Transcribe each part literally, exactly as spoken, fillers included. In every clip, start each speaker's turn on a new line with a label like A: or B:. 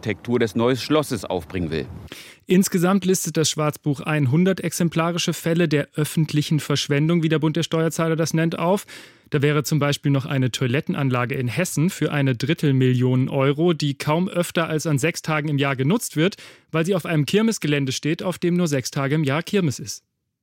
A: Architektur des neuen Schlosses aufbringen will.
B: Insgesamt listet das Schwarzbuch hundert exemplarische Fälle der öffentlichen Verschwendung, wie der Bund der Steuerzahler das nennt, auf. Da wäre zum Beispiel noch eine Toilettenanlage in Hessen für eine Drittelmillion Euro, die kaum öfter als an sechs Tagen im Jahr genutzt wird, weil sie auf einem Kirmesgelände steht, auf dem nur sechs Tage im Jahr Kirmes ist.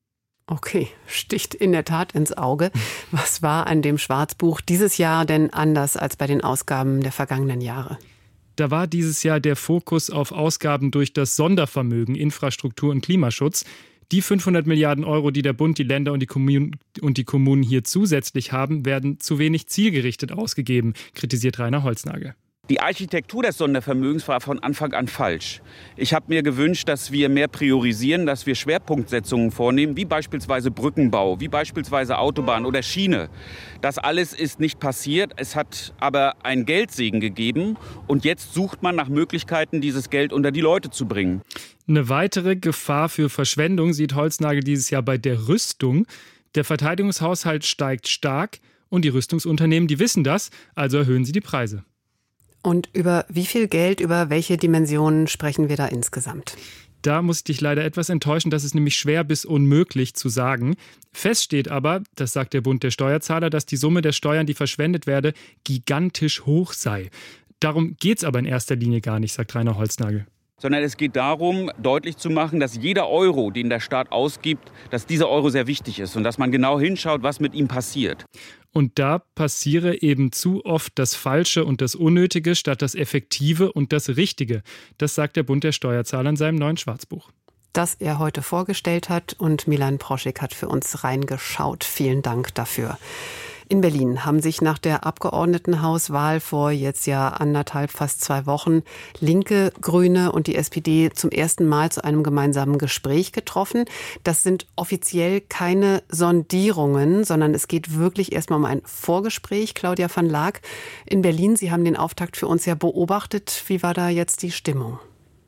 C: Okay, sticht in der Tat ins Auge. Was war an dem Schwarzbuch dieses Jahr denn anders als bei den Ausgaben der vergangenen Jahre?
B: Da war dieses Jahr der Fokus auf Ausgaben durch das Sondervermögen Infrastruktur und Klimaschutz. Die fünfhundert Milliarden Euro, die der Bund, die Länder und die Kommunen, und die Kommunen hier zusätzlich haben, werden zu wenig zielgerichtet ausgegeben, kritisiert Rainer Holznagel.
A: Die Architektur des Sondervermögens war von Anfang an falsch. Ich habe mir gewünscht, dass wir mehr priorisieren, dass wir Schwerpunktsetzungen vornehmen, wie beispielsweise Brückenbau, wie beispielsweise Autobahn oder Schiene. Das alles ist nicht passiert. Es hat aber einen Geldsegen gegeben und jetzt sucht man nach Möglichkeiten, dieses Geld unter die Leute zu bringen.
B: Eine weitere Gefahr für Verschwendung sieht Holznagel dieses Jahr bei der Rüstung. Der Verteidigungshaushalt steigt stark und die Rüstungsunternehmen, die wissen das, also erhöhen sie die Preise.
C: Und über wie viel Geld, über welche Dimensionen sprechen wir da insgesamt?
B: Da muss ich dich leider etwas enttäuschen, das ist nämlich schwer bis unmöglich zu sagen. Fest steht aber, das sagt der Bund der Steuerzahler, dass die Summe der Steuern, die verschwendet werde, gigantisch hoch sei. Darum geht es aber in erster Linie gar nicht, sagt Rainer Holznagel.
A: Sondern es geht darum, deutlich zu machen, dass jeder Euro, den der Staat ausgibt, dass dieser Euro sehr wichtig ist und dass man genau hinschaut, was mit ihm passiert.
B: Und da passiere eben zu oft das Falsche und das Unnötige statt das Effektive und das Richtige. Das sagt der Bund der Steuerzahler in seinem neuen Schwarzbuch.
C: Das er heute vorgestellt hat und Milan Proschek hat für uns reingeschaut. Vielen Dank dafür. In Berlin haben sich nach der Abgeordnetenhauswahl vor jetzt ja anderthalb, fast zwei Wochen Linke, Grüne und die S P D zum ersten Mal zu einem gemeinsamen Gespräch getroffen. Das sind offiziell keine Sondierungen, sondern es geht wirklich erstmal um ein Vorgespräch. Claudia van Laak in Berlin, Sie haben den Auftakt für uns ja beobachtet. Wie war da jetzt die Stimmung?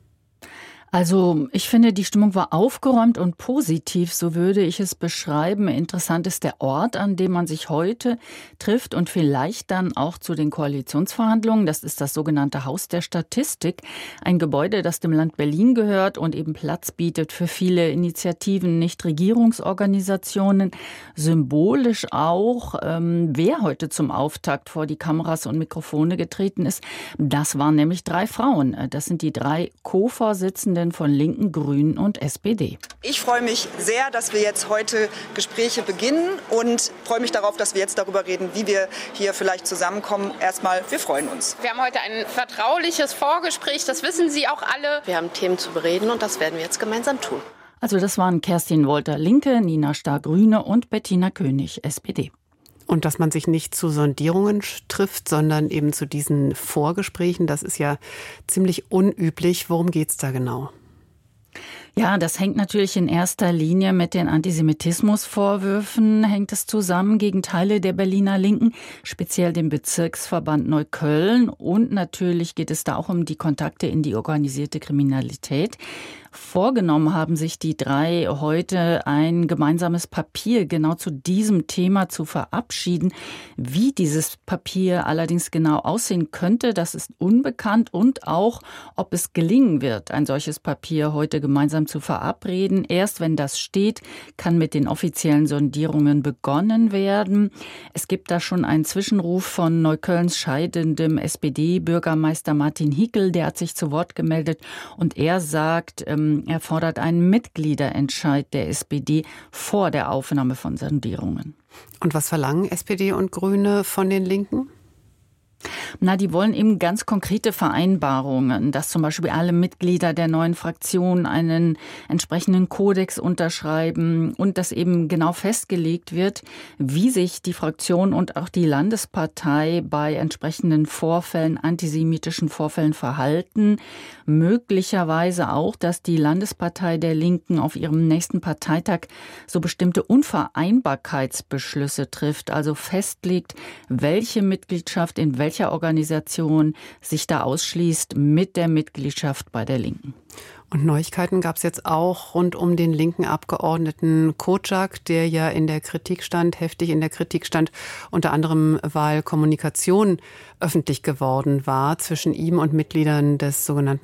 D: Also ich finde, die Stimmung war aufgeräumt und positiv, so würde ich es beschreiben. Interessant ist der Ort, an dem man sich heute trifft und vielleicht dann auch zu den Koalitionsverhandlungen. Das ist das sogenannte Haus der Statistik, ein Gebäude, das dem Land Berlin gehört und eben Platz bietet für viele Initiativen, Nichtregierungsorganisationen. Symbolisch auch, ähm, wer heute zum Auftakt vor die Kameras und Mikrofone getreten ist. Das waren nämlich drei Frauen. Das sind die drei Co-Vorsitzenden von Linken, Grünen und S P D.
E: Ich freue mich sehr, dass wir jetzt heute Gespräche beginnen und freue mich darauf, dass wir jetzt darüber reden, wie wir hier vielleicht zusammenkommen. Erstmal, wir freuen uns.
F: Wir haben heute ein vertrauliches Vorgespräch, das wissen Sie auch alle.
G: Wir haben Themen zu bereden und das werden wir jetzt gemeinsam tun.
D: Also das waren Kerstin Wolter, Linke, Nina Starr, Grüne und Bettina König, S P D.
C: Und dass man sich nicht zu Sondierungen trifft, sondern eben zu diesen Vorgesprächen, das ist ja ziemlich unüblich. Worum geht's da genau?
D: Ja, das hängt natürlich in erster Linie mit den Antisemitismusvorwürfen, hängt es zusammen gegen Teile der Berliner Linken, speziell dem Bezirksverband Neukölln. Und natürlich geht es da auch um die Kontakte in die organisierte Kriminalität. Vorgenommen haben sich die drei heute ein gemeinsames Papier genau zu diesem Thema zu verabschieden. Wie dieses Papier allerdings genau aussehen könnte, das ist unbekannt und auch, ob es gelingen wird, ein solches Papier heute gemeinsam zu verabreden. Erst wenn das steht, kann mit den offiziellen Sondierungen begonnen werden. Es gibt da schon einen Zwischenruf von Neuköllns scheidendem S P D-Bürgermeister Martin Hickel, der hat sich zu Wort gemeldet und er sagt, er fordert einen Mitgliederentscheid der S P D vor der Aufnahme von Sondierungen.
C: Und was verlangen S P D und Grüne von den Linken?
D: Na, die wollen eben ganz konkrete Vereinbarungen, dass zum Beispiel alle Mitglieder der neuen Fraktion einen entsprechenden Kodex unterschreiben und dass eben genau festgelegt wird, wie sich die Fraktion und auch die Landespartei bei entsprechenden Vorfällen, antisemitischen Vorfällen verhalten. Möglicherweise auch, dass die Landespartei der Linken auf ihrem nächsten Parteitag so bestimmte Unvereinbarkeitsbeschlüsse trifft, also festlegt, welche Mitgliedschaft in welcher Organisation sich da ausschließt mit der Mitgliedschaft bei der Linken.
C: Und Neuigkeiten gab es jetzt auch rund um den linken Abgeordneten Kocak, der ja in der Kritik stand, heftig in der Kritik stand, unter anderem, weil Kommunikation öffentlich geworden war zwischen ihm und Mitgliedern des sogenannten